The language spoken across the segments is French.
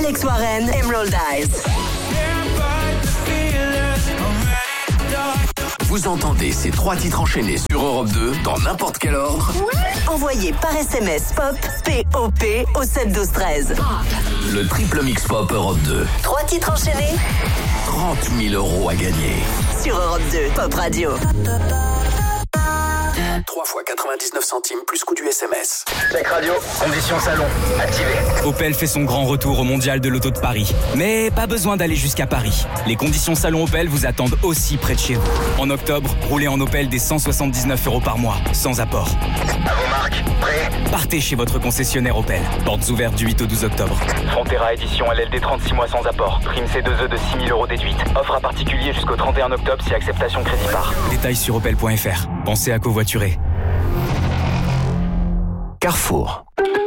Alex Warren, Emerald Eyes. Vous entendez ces 3 titres enchaînés sur Europe 2 dans n'importe quel ordre. Envoyez par SMS POP, P-O-P au 7-12-13. Le triple mix pop Europe 2. 3 titres enchaînés, 30 000 € à gagner. sur Europe 2, Pop Radio. 3 fois 99 centimes plus coût du SMS. Check radio, conditions salon, activé. Opel fait son grand retour au Mondial de l'Auto de Paris. Mais pas besoin d'aller jusqu'à Paris. Les conditions salon Opel vous attendent aussi près de chez vous. En octobre, roulez en Opel des 179 € par mois, sans apport. À vos marques, prêt? Partez chez votre concessionnaire Opel. Portes ouvertes du 8 au 12 octobre. Frontera édition LLD 36 mois sans apport. Prime C2E de 6 000 € déduite. Offre à particulier jusqu'au 31 octobre si acceptation crédit par. Détails sur opel.fr. Pensez à covoiturer. Carrefour.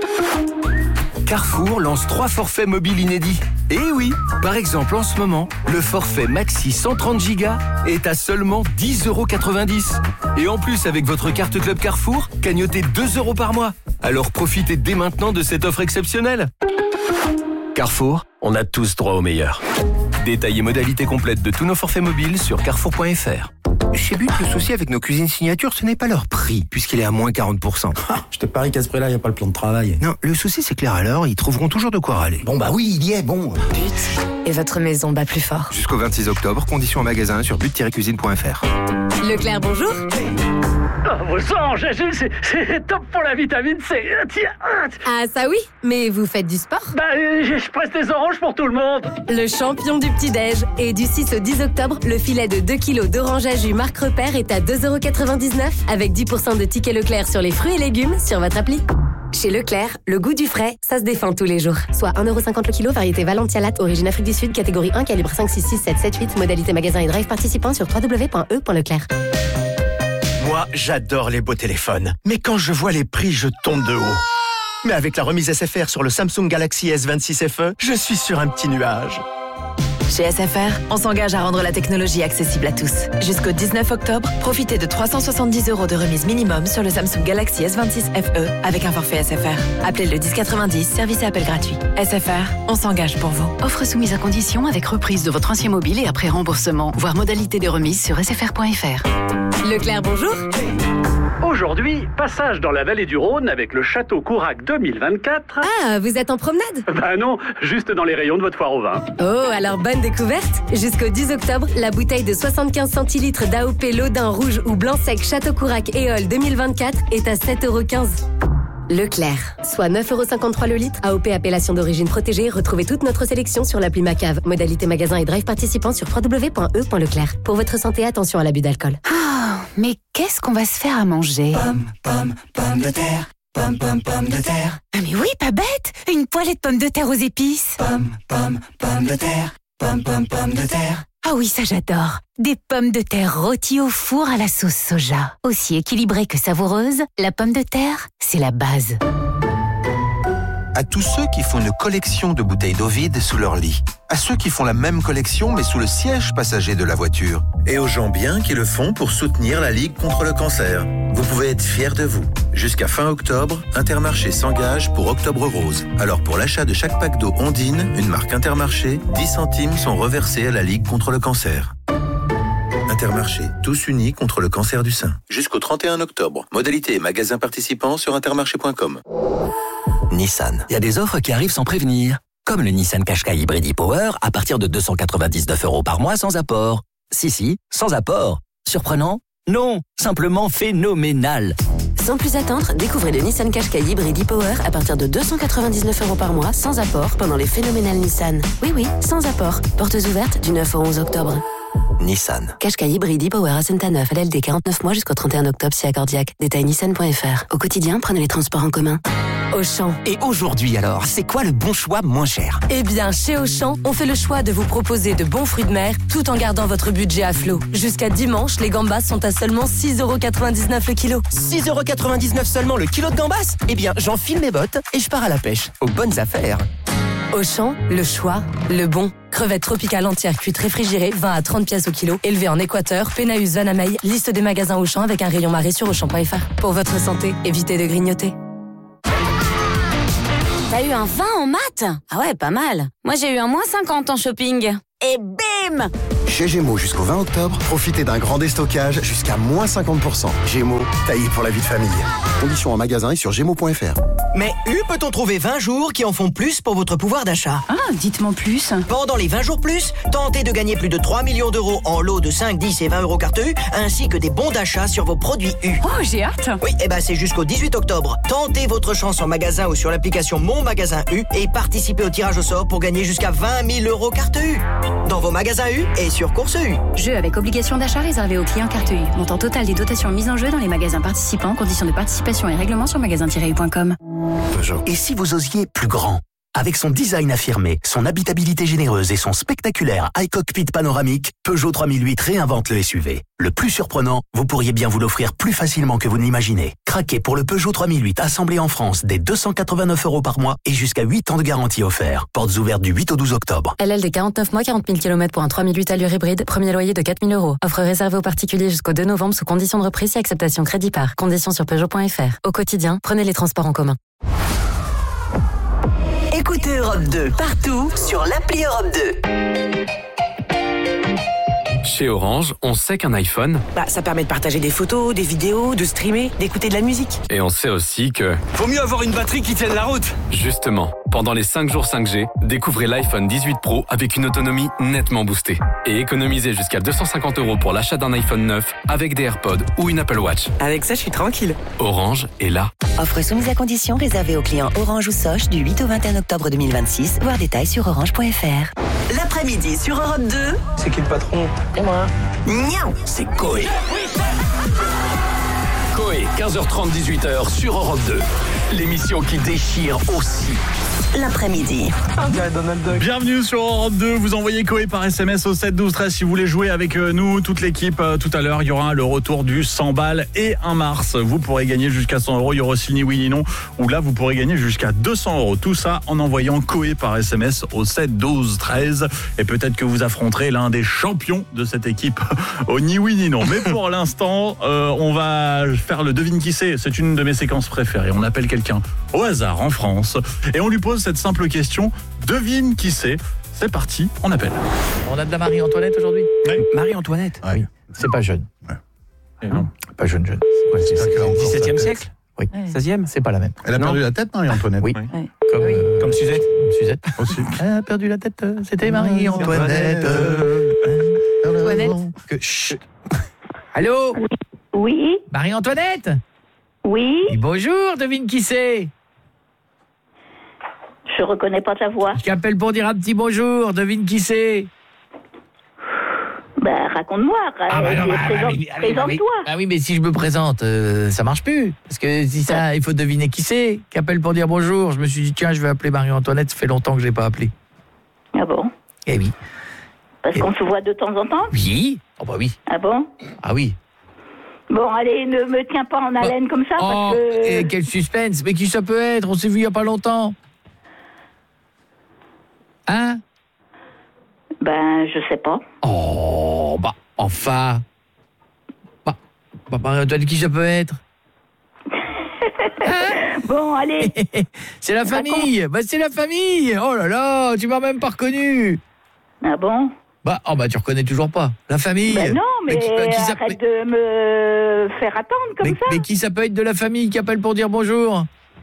Carrefour lance 3 forfaits mobiles inédits. Et oui, par exemple en ce moment, le forfait Maxi 130 Go est à seulement 10,90 €. Et en plus, avec votre carte Club Carrefour, cagnotez 2 € par mois. Alors profitez dès maintenant de cette offre exceptionnelle. Carrefour, on a tous droit au meilleur. Détails et modalités complètes de tous nos forfaits mobiles sur carrefour.fr. Chez But, le souci avec nos cuisines signature, ce n'est pas leur prix, puisqu'il est à moins 40%. Je te parie qu'à ce prix-là, il n'y a pas le plan de travail. Non, le souci c'est clair alors, ils trouveront toujours de quoi râler. Bon bah oui, il y est, bon. Et votre maison bat plus fort. Jusqu'au 26 octobre, conditions en magasin sur but-cuisine.fr. Leclerc, bonjour. Vos sangs, c'est top pour la vitamine C. Tiens. Ah ça oui, mais vous faites du sport? Je presse des oranges pour tout le monde. Le champion du petit-déj. Et du 6 au 10 octobre, le filet de 2 kg d'orange à jus marque Repère est à 2,99 € avec 10% de tickets Leclerc sur les fruits et légumes sur votre appli. Chez Leclerc, le goût du frais, ça se défend tous les jours. Soit 1,50 € le kilo, variété Valentia Latte, origine Afrique du Sud, catégorie 1, calibre 5, 6, 6, 7, 7, 8, modalité magasin et drive participant sur www.e.leclerc. Moi, j'adore les beaux téléphones. Mais quand je vois les prix, je tombe de haut. Mais avec la remise SFR sur le Samsung Galaxy S26 FE, je suis sur un petit nuage. Chez SFR, on s'engage à rendre la technologie accessible à tous. Jusqu'au 19 octobre, profitez de 370 € de remise minimum sur le Samsung Galaxy S26 FE avec un forfait SFR. Appelez le 1090, service et appel gratuit. SFR, on s'engage pour vous. Offre soumise à condition avec reprise de votre ancien mobile et après remboursement. Voir modalité des remises sur sfr.fr. Leclerc, bonjour. Aujourd'hui, passage dans la vallée du Rhône avec le Château Courac 2024. Ah, vous êtes en promenade? Bah non, juste dans les rayons de votre foire au vin. Oh, alors bonne découverte. Jusqu'au 10 octobre, la bouteille de 75 centilitres d'AOP Lodin rouge ou blanc sec Château Courac Éole 2024 est à 7,15 €. Leclerc, soit 9,53 € le litre. AOP appellation d'origine protégée. Retrouvez toute notre sélection sur l'appli Macave. Modalité magasin et drive participant sur www.e.leclerc. Pour votre santé, attention à l'abus d'alcool. Ah, mais qu'est-ce qu'on va se faire à manger? Pommes de terre. Pommes de terre. Ah mais oui, pas bête. Une poêlée de pommes de terre aux épices. Pommes de terre. Pommes de terre. Ah oui, ça j'adore. Des pommes de terre rôties au four à la sauce soja. Aussi équilibrée que savoureuse, la pomme de terre, c'est la base. À tous ceux qui font une collection de bouteilles d'eau vide sous leur lit. À ceux qui font la même collection mais sous le siège passager de la voiture. Et aux gens bien qui le font pour soutenir la Ligue contre le cancer. Vous pouvez être fiers de vous. Jusqu'à fin octobre, Intermarché s'engage pour Octobre Rose. Alors pour l'achat de chaque pack d'eau Ondine, une marque Intermarché, 10 centimes sont reversés à la Ligue contre le cancer. Intermarché, tous unis contre le cancer du sein. Jusqu'au 31 octobre. Modalité et magasins participants sur intermarché.com. Nissan. Il y a des offres qui arrivent sans prévenir. Comme le Nissan Qashqai Hybrid e-Power à partir de 299 € par mois sans apport. Si, sans apport. Surprenant? Non, simplement phénoménal. Sans plus attendre, découvrez le Nissan Qashqai Hybrid e-Power à partir de 299 € par mois sans apport pendant les phénoménales Nissan. Oui, sans apport. Portes ouvertes du 9 au 11 octobre. Nissan. Qashqai Hybrid e-Power à Santa-Neuf, LLD 49 mois jusqu'au 31 octobre si accordiaque. Détail nissan.fr. Au quotidien, prenez les transports en commun. Auchan. Et aujourd'hui alors, c'est quoi le bon choix moins cher? Eh bien, chez Auchan, on fait le choix de vous proposer de bons fruits de mer tout en gardant votre budget à flot. Jusqu'à dimanche, les gambas sont à seulement 6,99 € le kilo. 6,99 € seulement le kilo de gambas? Eh bien, j'enfile mes bottes et je pars à la pêche. Aux bonnes affaires. Auchan, le choix, le bon. Crevettes tropicales entières cuites réfrigérées, 20 à 30 pièces au kilo. Élevées en Équateur, Pénaus, Vanamey. Liste des magasins Auchan avec un rayon marée sur Auchan.fr. Pour votre santé, évitez de grignoter. T'as eu un 20 en maths? Ah ouais, pas mal. Moi, j'ai eu un -50 en shopping. Et bim! Chez Gémeaux, jusqu'au 20 octobre, profitez d'un grand déstockage jusqu'à -50%. Gémeaux, taillé pour la vie de famille. Conditions en magasin et sur gémeaux.fr. Mais peut-on trouver 20 jours qui en font plus pour votre pouvoir d'achat? Ah, dites-moi plus. Pendant les 20 jours plus, tentez de gagner plus de 3 millions d'euros en lots de 5, 10 et 20 euros carte U, ainsi que des bons d'achat sur vos produits U. Oh, j'ai hâte. Oui, c'est jusqu'au 18 octobre. Tentez votre chance en magasin ou sur l'application Mon Magasin U et participez au tirage au sort pour gagner jusqu'à 20 000 euros carte U. Dans vos magasins U et sur Course U. Jeu avec obligation d'achat réservé aux clients carte U. Montant total des dotations mises en jeu dans les magasins participants. Conditions de participation et règlements sur magasin-u.com. Et si vous osiez plus grand? Avec son design affirmé, son habitabilité généreuse et son spectaculaire iCockpit panoramique, Peugeot 3008 réinvente le SUV. Le plus surprenant, vous pourriez bien vous l'offrir plus facilement que vous ne l'imaginez. Craquez pour le Peugeot 3008 assemblé en France dès 289 € par mois et jusqu'à 8 ans de garantie offert. Portes ouvertes du 8 au 12 octobre. LLD 49 mois, 40 000 km pour un 3008 allure hybride, premier loyer de 4 000 €. Offre réservée aux particuliers jusqu'au 2 novembre sous conditions de reprise et acceptation crédit par. Conditions sur Peugeot.fr. Au quotidien, prenez les transports en commun. Écoutez Europe 2 partout sur l'appli Europe 2. Chez Orange, on sait qu'un iPhone... ça permet de partager des photos, des vidéos, de streamer, d'écouter de la musique. Et on sait aussi que... Vaut mieux avoir une batterie qui tienne la route. Justement, pendant les 5 jours 5G, découvrez l'iPhone 18 Pro avec une autonomie nettement boostée. Et économisez jusqu'à 250 € pour l'achat d'un iPhone 9 avec des AirPods ou une Apple Watch. Avec ça, je suis tranquille. Orange est là. Offre soumise à condition réservée aux clients Orange ou Soch du 8 au 21 octobre 2026. Voir détails sur orange.fr. L'après-midi sur Europe 2. C'est qui le patron? Et moi. Miaou. C'est Coé. Coé, 15h30, 18h sur Europe 2. L'émission qui déchire aussi. L'après-midi. Bienvenue sur Europe 2. Vous envoyez Coé par SMS au 7 12 13 si vous voulez jouer avec nous, toute l'équipe. Tout à l'heure, il y aura le retour du 100 balles et un mars. Vous pourrez gagner jusqu'à 100 €. Il y aura aussi ni oui ni non, où là, vous pourrez gagner jusqu'à 200 €. Tout ça en envoyant Coé par SMS au 7 12 13. Et peut-être que vous affronterez l'un des champions de cette équipe au ni oui ni non. Mais pour l'instant, on va faire le devine qui c'est. C'est une de mes séquences préférées. On appelle quelqu'un au hasard en France et on lui pose cette simple question, devine qui c'est. C'est parti, on appelle. On a de la Marie-Antoinette aujourd'hui? Oui. Marie-Antoinette? Oui. C'est pas jeune. Et non. Pas jeune. C'est quoi, c'est 17e siècle? Oui. 16e? C'est pas la même. Elle a perdu la tête, Marie-Antoinette? Oui. Comme Suzette? Suzette aussi. Elle a perdu la tête, c'était Marie-Antoinette. Chut. Allô? Oui. Marie-Antoinette? Oui. Et bonjour, devine qui c'est? Je reconnais pas ta voix. Je t'appelle pour dire un petit bonjour, devine qui c'est? Raconte-moi, présente-toi. Ah oui, mais si je me présente, ça marche plus. Parce que si ça, il faut deviner qui c'est. Qui appelle pour dire bonjour. Je me suis dit, tiens, je vais appeler Marie-Antoinette, ça fait longtemps que je l'ai pas appelée. Ah bon? Eh oui. Parce qu'on se voit de temps en temps? Oui. Oh bah oui. Ah bon? Ah oui. Bon, allez, ne me tiens pas en haleine comme ça, parce que... Et quel suspense. Mais qui ça peut être? On s'est vu il y a pas longtemps. Hein? Je sais pas. Oh, enfin. Marie-Antoinette, qui ça peut être? Bon, allez. C'est la famille. C'est la famille. Oh là là, tu m'as même pas reconnu. Ah bon? Tu reconnais toujours pas. La famille. Non, mais arrête de me faire attendre comme ça. Mais qui ça peut être de la famille qui appelle pour dire bonjour?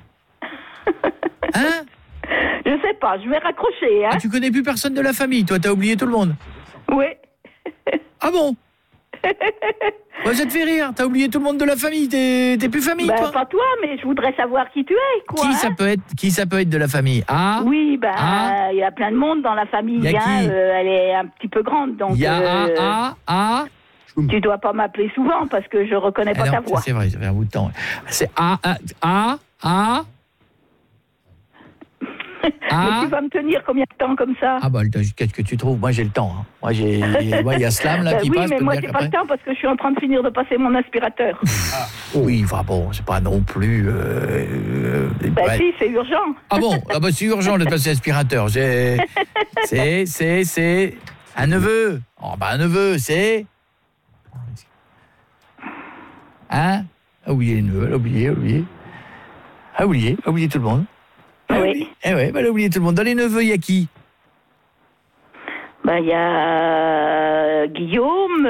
Hein? Je sais pas, je vais raccrocher. Hein? Tu connais plus personne de la famille, toi, t'as oublié tout le monde? Oui. Ah bon? Ça te fait rire, t'as oublié tout le monde de la famille, t'es plus famille, toi? Pas toi, mais je voudrais savoir qui tu es, quoi. Qui ça peut être de la famille? Oui, il y a plein de monde dans la famille, elle est un petit peu grande, donc... Tu dois pas m'appeler souvent, parce que je reconnais pas ta voix. C'est vrai, ça fait un bout de temps. C'est Mais tu vas me tenir combien de temps comme ça? Qu'est-ce que tu trouves? Moi, j'ai le temps. Hein. Moi, il y a Slam là qui passe. Oui, mais moi, j'ai pas le temps parce que je suis en train de finir de passer mon aspirateur. Oui, c'est pas non plus... Si, c'est urgent. Ah bon? C'est urgent de passer l'aspirateur. C'est un neveu. Un neveu, c'est... Hein? Oublié les neveux, oublié tout le monde. Oui. Eh ouais, elle a oublié tout le monde. Dans les neveux, il y a qui? Il y a Guillaume.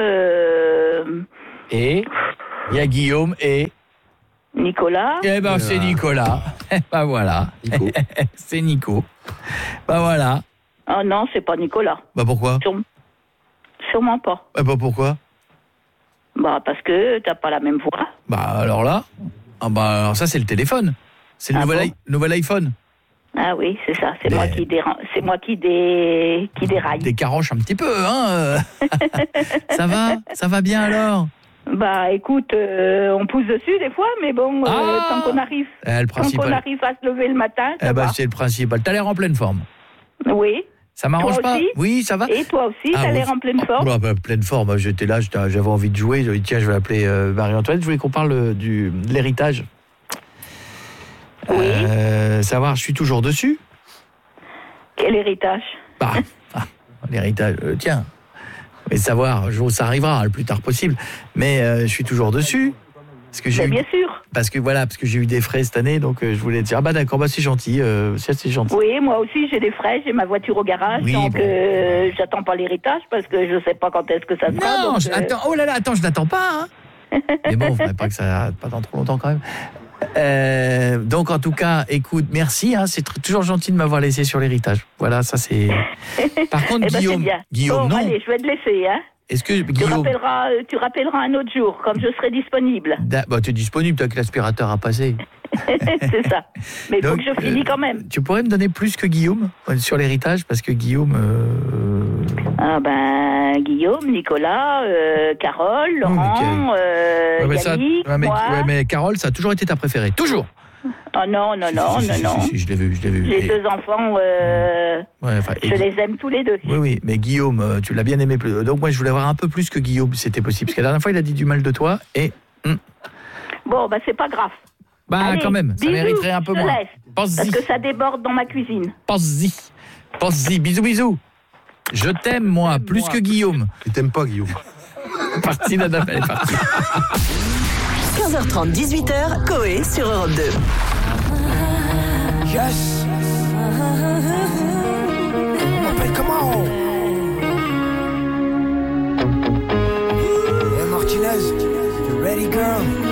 Et il y a Guillaume et Nicolas. Eh ben, c'est Nicolas. Voilà. Nico. C'est Nico. Voilà. Oh non, c'est pas Nicolas. Pourquoi? Sûrement pas. Pourquoi? Parce que t'as pas la même voix. Alors là, alors ça c'est le téléphone. C'est le nouvel iPhone. Ah oui, c'est ça. C'est moi qui déraille. Décaroche un petit peu, hein. Ça va bien alors? Écoute, on pousse dessus des fois, mais bon, tant qu'on arrive, à se lever le matin, ça va. C'est le principal. T'as l'air en pleine forme. Oui. Ça m'arrange pas? Oui, ça va. Et toi aussi, t'as l'air en pleine forme? Pleine forme. J'étais là, j'avais envie de jouer. J'ai dit, tiens, je vais appeler Marie-Antoinette. Je voulais qu'on parle de l'héritage. Oui. Savoir, je suis toujours dessus. Quel héritage? L'héritage, tiens. Mais savoir, ça arrivera le plus tard possible. Mais je suis toujours dessus. Parce que bien sûr. Parce que j'ai eu des frais cette année, donc je voulais te dire, d'accord, c'est gentil, c'est gentil. Oui, moi aussi j'ai des frais, j'ai ma voiture au garage, donc j'attends pas l'héritage parce que je sais pas quand est-ce que ça sera. Non, attends, je l'attends pas. Hein. Mais bon, faudrait pas que ça pas dans trop longtemps quand même. Donc en tout cas, écoute, merci, c'est toujours gentil de m'avoir laissé sur l'héritage. Voilà, ça c'est. Par contre, Guillaume, non. Allez, je vais te laisser, hein. Est-ce que Guillaume... tu rappelleras un autre jour, comme je serai disponible. Tu es disponible, tu as que l'aspirateur à passer. C'est ça. Mais il faut que je finisse quand même. Tu pourrais me donner plus que Guillaume sur l'héritage, parce que Guillaume... Guillaume, Nicolas, Carole, Laurent, Yannick, moi... mais Carole, ça a toujours été ta préférée. Toujours. Oh non. Si, je l'ai vu. J'ai deux enfants, je les aime tous les deux. Oui, mais Guillaume, tu l'as bien aimé plus. Donc moi, je voulais avoir un peu plus que Guillaume, si c'était possible. Parce que la dernière fois, il a dit du mal de toi et... Bon, c'est pas grave. Allez, quand même, ça mériterait un peu moins. Parce que ça déborde dans ma cuisine. Pense-y, bisous. Je t'aime, moi, plus que Guillaume. Tu t'aimes pas, Guillaume. Parti, Nana, elle est partie. 15h30, 18h, Coé sur Europe 2. Yes. On m'appelle comment? Hey Martinez, you ready girl?